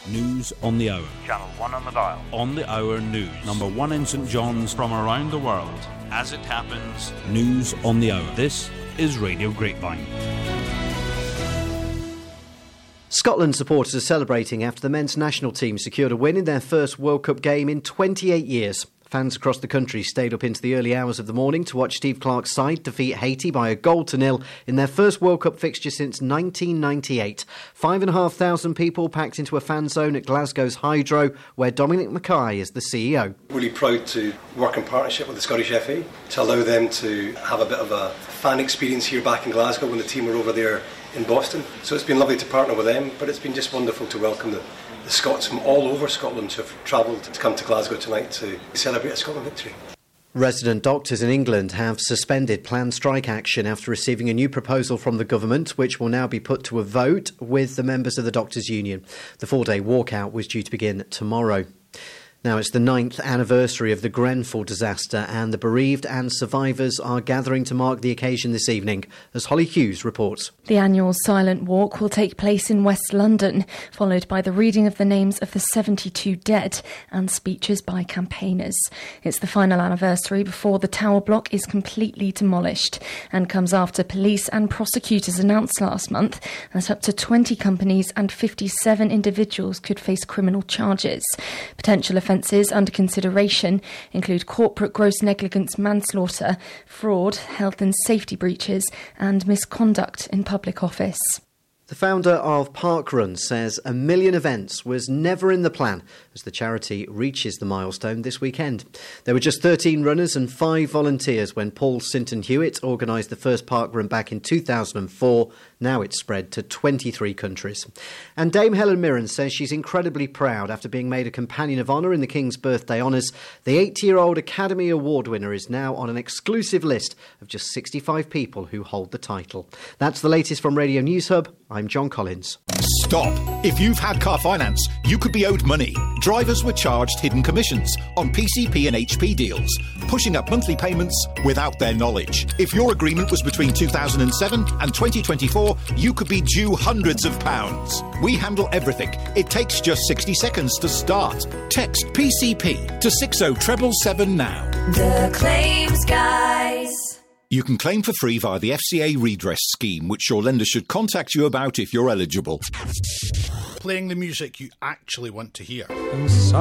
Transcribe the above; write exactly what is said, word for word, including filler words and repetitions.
News on the hour. Channel one on the dial. On the hour news. Number one in St John's. From around the world. As it happens. News on the hour. This is Radio Grapevine. Scotland supporters are celebrating after the men's national team secured a win in their first World Cup game in twenty-eight years. Fans across the country stayed up into the early hours of the morning to watch Steve Clarke's side defeat Haiti by a goal to nil in their first World Cup fixture since nineteen ninety-eight. Five and a half thousand people packed into a fan zone at Glasgow's Hydro, where Dominic Mackay is the C E O. Really proud to work in partnership with the Scottish F A to allow them to have a bit of a fan experience here back in Glasgow when the team were over there in Boston. So it's been lovely to partner with them, but it's been just wonderful to welcome the The Scots from all over Scotland who have travelled to come to Glasgow tonight to celebrate a Scotland victory. Resident doctors in England have suspended planned strike action after receiving a new proposal from the government, which will now be put to a vote with the members of the Doctors' Union. The four-day walkout was due to begin tomorrow. Now, it's the ninth anniversary of the Grenfell disaster, and the bereaved and survivors are gathering to mark the occasion this evening, as Holly Hughes reports. The annual silent walk will take place in West London, followed by the reading of the names of the seventy-two dead and speeches by campaigners. It's the final anniversary before the tower block is completely demolished, and comes after police and prosecutors announced last month that up to twenty companies and fifty-seven individuals could face criminal charges. Potential offences under consideration include corporate gross negligence manslaughter, fraud, health and safety breaches and misconduct in public office. The founder of Parkrun says a million events was never in the plan as the charity reaches the milestone this weekend. There were just thirteen runners and five volunteers when Paul Sinton Hewitt organised the first Parkrun back in two thousand four. Now it's spread to twenty-three countries. And Dame Helen Mirren says she's incredibly proud after being made a Companion of Honour in the King's Birthday Honours. The eighty-year-old Academy Award winner is now on an exclusive list of just sixty-five people who hold the title. That's the latest from Radio News Hub. I'm John Collins. Stop. If you've had car finance, you could be owed money. Drivers were charged hidden commissions on P C P and H P deals, pushing up monthly payments without their knowledge. If your agreement was between two thousand seven and twenty twenty-four, you could be due hundreds of pounds. We handle everything. It takes just sixty seconds to start. Text P C P to six oh seven seven now. The Claims Guys. You can claim for free via the F C A redress scheme, which your lender should contact you about if you're eligible. Playing the music you actually want to hear. And